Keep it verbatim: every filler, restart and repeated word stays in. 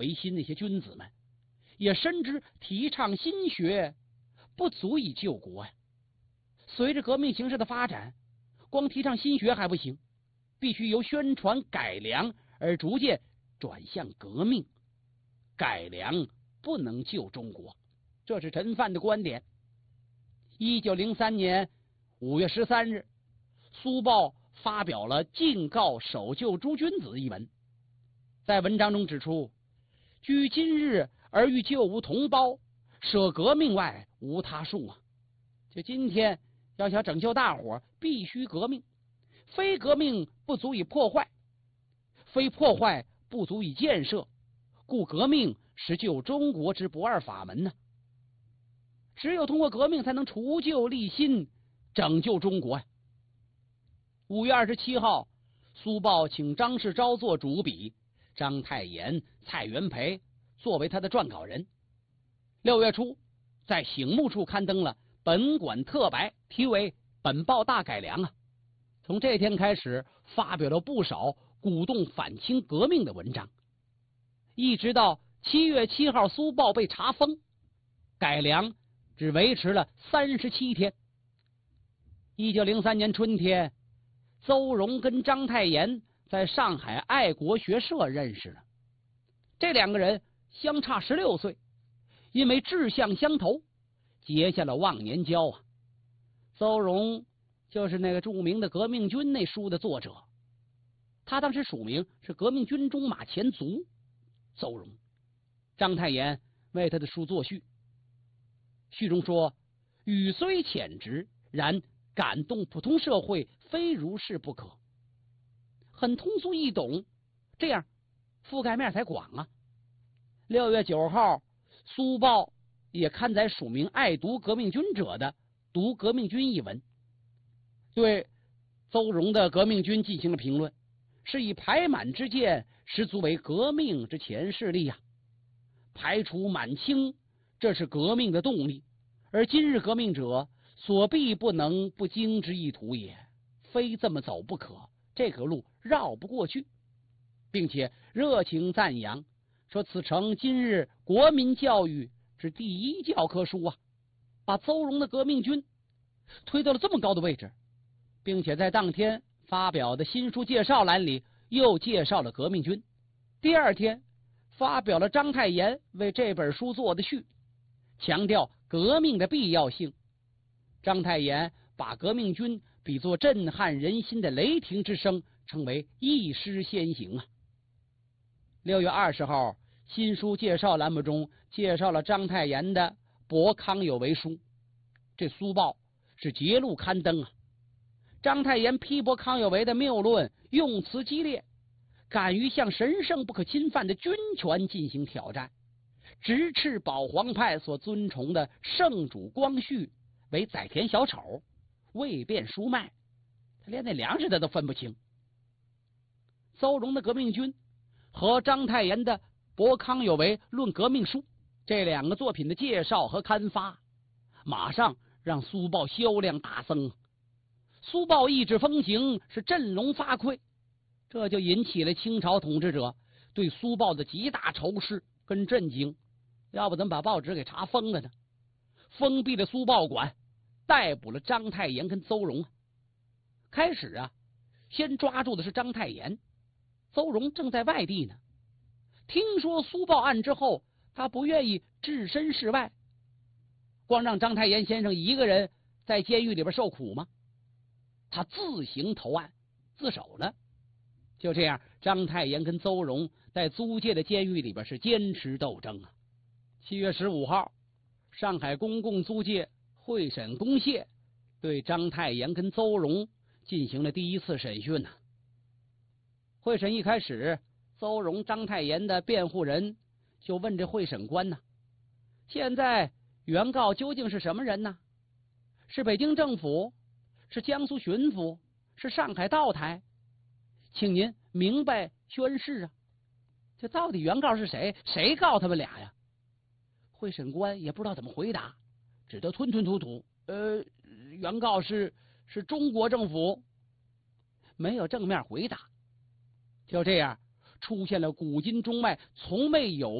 维新那些君子们，也深知提倡新学不足以救国呀。随着革命形势的发展，光提倡新学还不行，必须由宣传改良而逐渐转向革命。改良不能救中国，这是陈范的观点。一九零三年五月十三日，苏报发表了《敬告守旧诸君子》一文，在文章中指出，居今日而欲救吾同胞，舍革命外无他术啊！就今天要想拯救大伙，必须革命，非革命不足以破坏，非破坏不足以建设，故革命是救中国之不二法门呢、啊。只有通过革命，才能除旧立新，拯救中国呀、啊。五月二十七号，苏报请张世钊做主笔，章太炎、蔡元培作为他的撰稿人。六月初，在醒目处刊登了本馆特白，题为《本报大改良》啊。从这天开始，发表了不少鼓动反清革命的文章，一直到七月七号苏报被查封，改良只维持了三十七天。一九零三年春天，邹容跟章太炎在上海爱国学社认识了。这两个人相差十六岁，因为志向相投，结下了忘年交啊。邹容就是那个著名的《革命军》那书的作者，他当时署名是革命军中马前卒。邹容，章太炎为他的书作序，序中说：“语虽浅直，然感动普通社会，非如是不可。”很通俗易懂，这样覆盖面才广啊。六月九号，苏报也刊载署名爱读革命军者的《读革命军》一文，对邹容的《革命军》进行了评论，是以排满之见，实足为革命之前势力呀、啊。排除满清，这是革命的动力，而今日革命者所必不能不经之一途也，非这么走不可，这个路绕不过去，并且热情赞扬，说此诚今日国民教育之第一教科书啊，把邹容的《革命军》推到了这么高的位置，并且在当天发表的新书介绍栏里又介绍了《革命军》。第二天发表了章太炎为这本书做的序，强调革命的必要性。章太炎把《革命军》比作震撼人心的雷霆之声，称为一师先行啊。六月二十号，新书介绍栏目中介绍了章太炎的《驳康有为》书，这苏报是节录刊登啊。章太炎批驳康有为的谬论，用词激烈，敢于向神圣不可侵犯的军权进行挑战，直斥保皇派所尊崇的圣主光绪为宰田小丑，未变书卖，他连那粮食他都分不清。邹容的《革命军》和章太炎的《驳康有为论革命书》这两个作品的介绍和刊发，马上让苏报销量大增。苏报一纸风行，是振聋发聩，这就引起了清朝统治者对苏报的极大仇视跟震惊，要不怎么把报纸给查封了呢？封闭了苏报馆，逮捕了章太炎跟邹容。开始啊，先抓住的是章太炎，邹容正在外地呢。听说苏报案之后，他不愿意置身事外，光让章太炎先生一个人在监狱里边受苦吗？他自行投案自首了。就这样，章太炎跟邹容在租界的监狱里边是坚持斗争啊。七月十五号，上海公共租界会审公廨对章太炎跟邹容进行了第一次审讯呢、啊。会审一开始，邹容、章太炎的辩护人就问这会审官呢：“现在原告究竟是什么人呢？是北京政府？是江苏巡抚？是上海道台？请您明白宣誓啊！这到底原告是谁？谁告他们俩呀？”会审官也不知道怎么回答，只得吞吞吐吐：“呃，原告是是中国政府。”没有正面回答。就这样，出现了古今中外从未有